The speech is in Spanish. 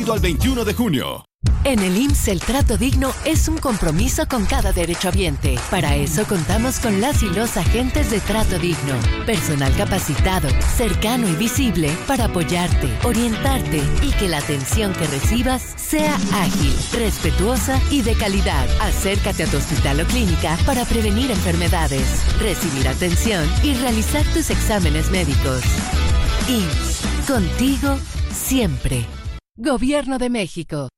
válido al 21 de junio. En el IMSS el trato digno es un compromiso con cada derechohabiente. Para eso contamos con las y los agentes de trato digno. Personal capacitado, cercano y visible para apoyarte, orientarte y que la atención que recibas sea ágil, respetuosa y de calidad. Acércate a tu hospital o clínica para prevenir enfermedades, recibir atención y realizar tus exámenes médicos. IMSS, contigo siempre. Gobierno de México.